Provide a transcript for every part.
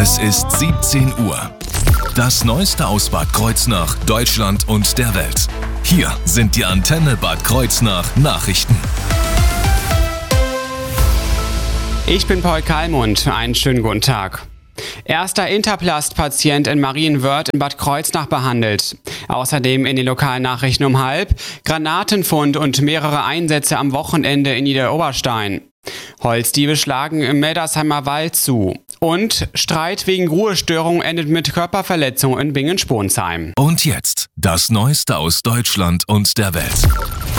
Es ist 17 Uhr. Das Neueste aus Bad Kreuznach, Deutschland und der Welt. Hier sind die Antenne Bad Kreuznach Nachrichten. Ich bin Paul Kallmund. Einen schönen guten Tag. Erster Interplast-Patient in Marienwörth in Bad Kreuznach behandelt. Außerdem in den lokalen Nachrichten um 12:30 Granatenfund und mehrere Einsätze am Wochenende in Niederoberstein. Holzdiebe schlagen im Meldersheimer Wald zu. Und Streit wegen Ruhestörung endet mit Körperverletzung in Bingen-Sponsheim. Und jetzt das Neueste aus Deutschland und der Welt.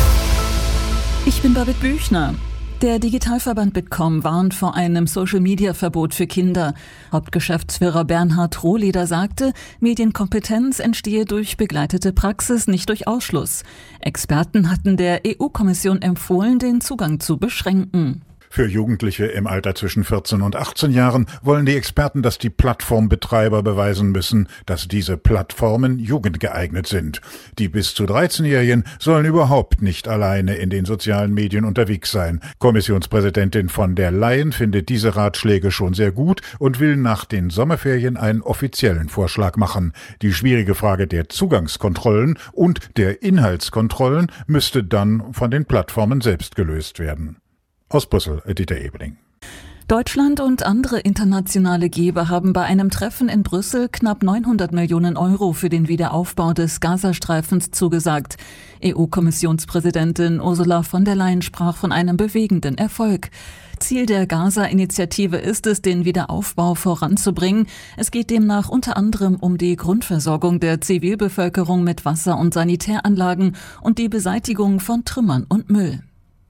Ich bin Babette Büchner. Der Digitalverband Bitkom warnt vor einem Social-Media-Verbot für Kinder. Hauptgeschäftsführer Bernhard Rohleder sagte, Medienkompetenz entstehe durch begleitete Praxis, nicht durch Ausschluss. Experten hatten der EU-Kommission empfohlen, den Zugang zu beschränken. Für Jugendliche im Alter zwischen 14 und 18 Jahren wollen die Experten, dass die Plattformbetreiber beweisen müssen, dass diese Plattformen jugendgeeignet sind. Die bis zu 13-Jährigen sollen überhaupt nicht alleine in den sozialen Medien unterwegs sein. Kommissionspräsidentin von der Leyen findet diese Ratschläge schon sehr gut und will nach den Sommerferien einen offiziellen Vorschlag machen. Die schwierige Frage der Zugangskontrollen und der Inhaltskontrollen müsste dann von den Plattformen selbst gelöst werden. Aus Brüssel, Dieter Ebeling. Deutschland und andere internationale Geber haben bei einem Treffen in Brüssel knapp 900 Millionen Euro für den Wiederaufbau des Gazastreifens zugesagt. EU-Kommissionspräsidentin Ursula von der Leyen sprach von einem bewegenden Erfolg. Ziel der Gaza-Initiative ist es, den Wiederaufbau voranzubringen. Es geht demnach unter anderem um die Grundversorgung der Zivilbevölkerung mit Wasser- und Sanitäranlagen und die Beseitigung von Trümmern und Müll.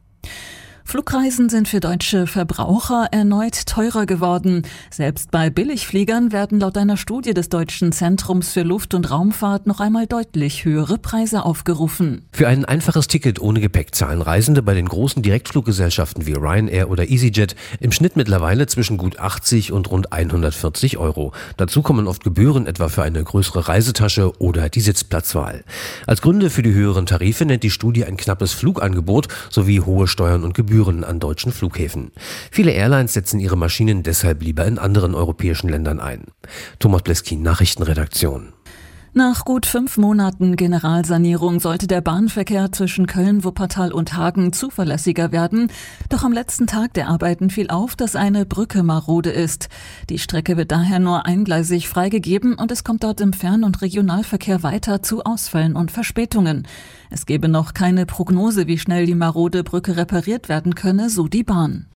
Flugreisen sind für deutsche Verbraucher erneut teurer geworden. Selbst bei Billigfliegern werden laut einer Studie des Deutschen Zentrums für Luft- und Raumfahrt noch einmal deutlich höhere Preise aufgerufen. Für ein einfaches Ticket ohne Gepäck zahlen Reisende bei den großen Direktfluggesellschaften wie Ryanair oder EasyJet im Schnitt mittlerweile zwischen gut 80 und rund 140 Euro. Dazu kommen oft Gebühren, etwa für eine größere Reisetasche oder die Sitzplatzwahl. Als Gründe für die höheren Tarife nennt die Studie ein knappes Flugangebot sowie hohe Steuern und Gebühren an deutschen Flughäfen. Viele Airlines setzen ihre Maschinen deshalb lieber in anderen europäischen Ländern ein. Thomas Bleskin, Nachrichtenredaktion. Nach gut 5 Monaten Generalsanierung sollte der Bahnverkehr zwischen Köln, Wuppertal und Hagen zuverlässiger werden. Doch am letzten Tag der Arbeiten fiel auf, dass eine Brücke marode ist. Die Strecke wird daher nur eingleisig freigegeben und es kommt dort im Fern- und Regionalverkehr weiter zu Ausfällen und Verspätungen. Es gebe noch keine Prognose, wie schnell die marode Brücke repariert werden könne, so die Bahn.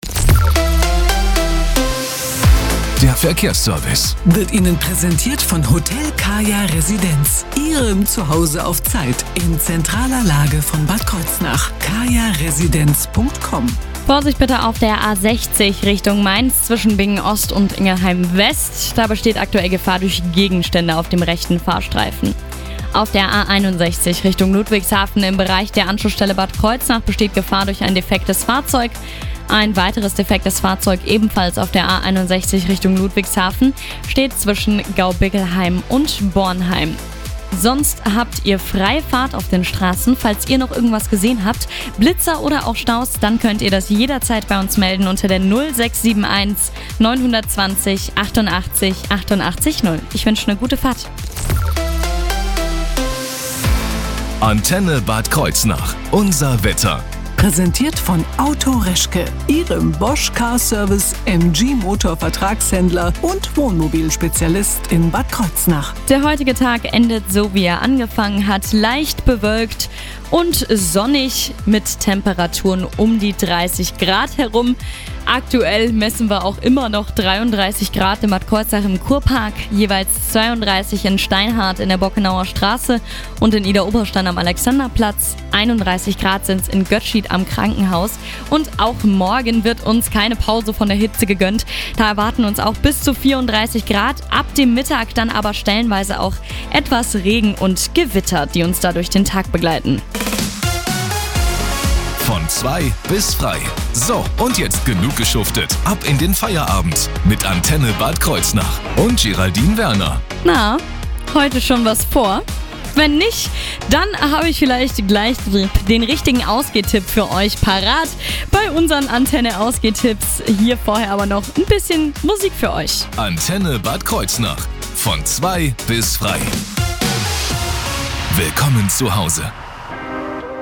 Der Verkehrsservice wird Ihnen präsentiert von Hotel Kaya Residenz. Ihrem Zuhause auf Zeit in zentraler Lage von Bad Kreuznach. kajaresidenz.com. Vorsicht bitte auf der A60 Richtung Mainz zwischen Bingen Ost und Ingelheim West. Da besteht aktuell Gefahr durch Gegenstände auf dem rechten Fahrstreifen. Auf der A61 Richtung Ludwigshafen im Bereich der Anschlussstelle Bad Kreuznach besteht Gefahr durch ein defektes Fahrzeug. Ein weiteres defektes Fahrzeug ebenfalls auf der A61 Richtung Ludwigshafen steht zwischen Gaubickelheim und Bornheim. Sonst habt ihr Freifahrt auf den Straßen. Falls ihr noch irgendwas gesehen habt, Blitzer oder auch Staus, dann könnt ihr das jederzeit bei uns melden unter der 0671 920 88 88 0. Ich wünsche eine gute Fahrt. Antenne Bad Kreuznach. Unser Wetter. Präsentiert von Auto Reschke, Ihrem Bosch Car Service MG Motor Vertragshändler und Wohnmobilspezialist in Bad Kreuznach. Der heutige Tag endet so, wie er angefangen hat, leicht bewölkt und sonnig mit Temperaturen um die 30 Grad herum. Aktuell messen wir auch immer noch 33 Grad in Bad Kreuznach im Kurpark, jeweils 32 in Steinhardt in der Bockenauer Straße und in Idar-Oberstein am Alexanderplatz. 31 Grad sind es in Götschid am Krankenhaus und auch morgen wird uns keine Pause von der Hitze gegönnt. Da erwarten uns auch bis zu 34 Grad, ab dem Mittag dann aber stellenweise auch etwas Regen und Gewitter, die uns da durch den Tag begleiten. Von 2 bis frei. So, und jetzt genug geschuftet. Ab in den Feierabend mit Antenne Bad Kreuznach und Geraldine Werner. Na, heute schon was vor? Wenn nicht, dann habe ich vielleicht gleich den richtigen Ausgehtipp für euch parat bei unseren Antenne-Ausgehtipps. Hier vorher aber noch ein bisschen Musik für euch. Antenne Bad Kreuznach. Von 2 bis frei. Willkommen zu Hause.